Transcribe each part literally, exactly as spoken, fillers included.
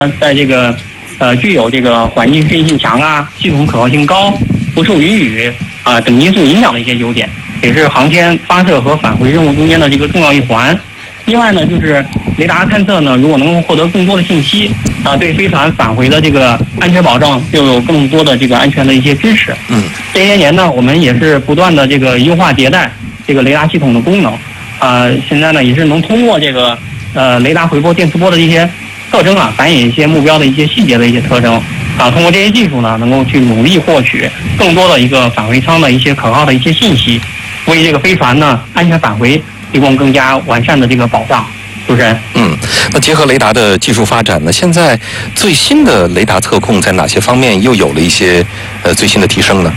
在这个呃具有这个环境适应性强啊、系统可靠性高、不受云雨啊、呃、等因素影响的一些优点，也是航天发射和返回任务中间的这个重要一环。另外呢，就是雷达探测呢，如果能够获得更多的信息啊、呃，对飞船返回的这个安全保障又有更多的这个安全的一些支持。 嗯， 这些年呢，我们也是不断的这个优化迭代这个雷达系统的功能。啊、呃，现在呢也是能通过这个呃雷达回波、电磁波的一些特征啊，反映一些目标的一些细节的一些特征啊，通过这些技术呢，能够去努力获取更多的一个返回舱的一些可靠的一些信息，为这个飞船呢安全返回提供更加完善的这个保障。主持人， 嗯，那结合雷达的技术发展呢，现在最新的雷达测控在哪些方面又有了一些呃最新的提升呢？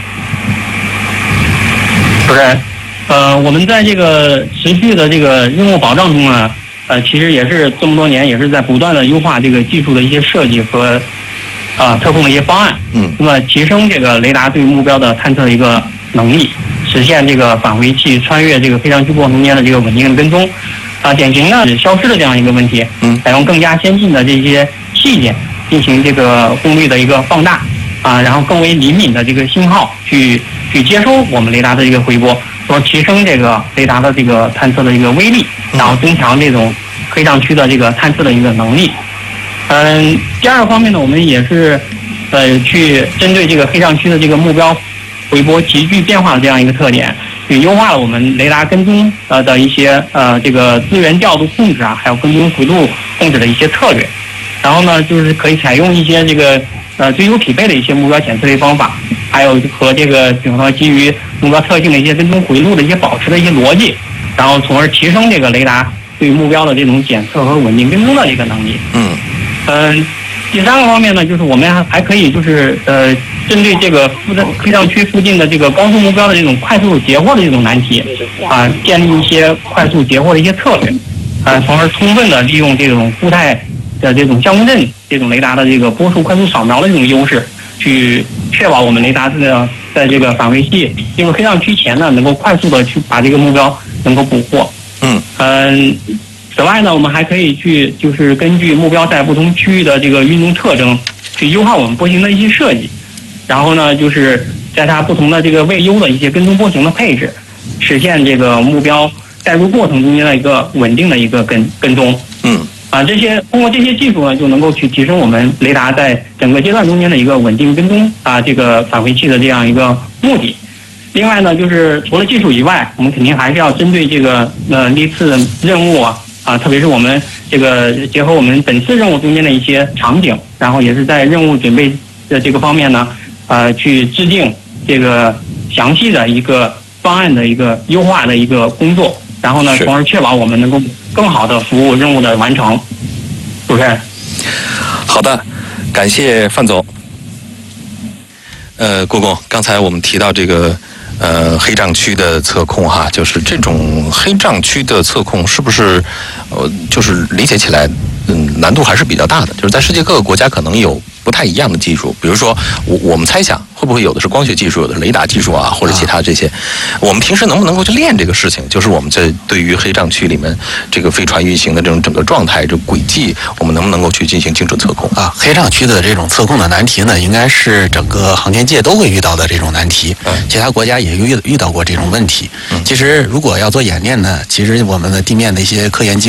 主持人，呃，我们在这个持续的这个任务保障中呢，呃，其实也是这么多年也是在不断的优化这个技术的一些设计和啊、呃、测控的一些方案， 嗯， 那么提升这个雷达对目标的探测的一个能力，实现这个返回器穿越这个飞上区过程中间的这个稳定的跟踪，啊、呃，典型呢是消失的这样一个问题， 嗯， 采用更加先进的这些器件进行这个功率的一个放大，啊、呃，然后更为灵敏的这个信号去去接收我们雷达的这个回波。说提升这个雷达的这个探测的一个威力，然后增强这种黑障区的这个探测的一个能力。嗯，第二个方面呢，我们也是呃去针对这个黑障区的这个目标回波急剧变化的这样一个特点，去优化了我们雷达跟踪呃的一些呃这个资源调度控制啊，还有跟踪回路控制的一些策略。然后呢，就是可以采用一些这个呃最优匹配的一些目标检测类方法，还有和这个比方说基于目标特性的一些跟踪回路的一些保持的一些逻辑，然后从而提升这个雷达对目标的这种检测和稳定跟踪的这个能力。 嗯， 嗯、呃，第三个方面呢，就是我们还还可以就是呃针对这个附在飞障区附近的这个高速目标的这种快速截获的这种难题啊、呃，建立一些快速截获的一些策略，啊、呃，从而充分的利用这种固态的这种相共振这种雷达的这个波束快速扫描的这种优势，去确保我们雷达这个在这个返回器进入黑障区前呢，能够快速的去把这个目标能够捕获。 嗯嗯，此外呢，我们还可以去就是根据目标在不同区域的这个运动特征，去优化我们波形的一些设计，然后呢，就是在它不同的这个位优的一些跟踪波形的配置，实现这个目标带入过程中间的一个稳定的一个跟跟踪。 嗯。 啊，这些通过这些技术呢，就能够去提升我们雷达在整个阶段中间的一个稳定跟踪啊，这个返回器的这样一个目的。另外呢，就是除了技术以外，我们肯定还是要针对这个呃历次任务啊啊，特别是我们这个结合我们本次任务中间的一些场景，然后也是在任务准备的这个方面呢，呃，去制定这个详细的一个方案的一个优化的一个工作。然后呢，从而确保我们能够更好的服务任务的完成。主持人， 好的，感谢范总。呃，郭工，刚才我们提到这个呃黑障区的测控哈，就是这种黑障区的测控是不是呃就是理解起来嗯难度还是比较大的？就是在世界各个国家可能有不太一样的技术，比如说我我们猜想会不会有的是光学技术，有的是雷达技术啊，或者其他这些，我们平时能不能够去练这个事情？就是我们在对于黑障区里面这个飞船运行的这种整个状态、这轨迹，我们能不能够去进行精准测控啊？黑障区的这种测控的难题呢，应该是整个航天界都会遇到的这种难题，嗯、其他国家也遇遇到过这种问题。嗯、其实如果要做演练呢，其实我们的地面的一些科研机